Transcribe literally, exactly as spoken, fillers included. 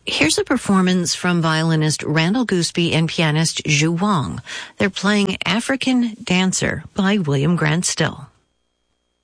Here's a performance from violinist Randall Gooseby and pianist Zhu Wang. They're playing African Dancer by William Grant Still.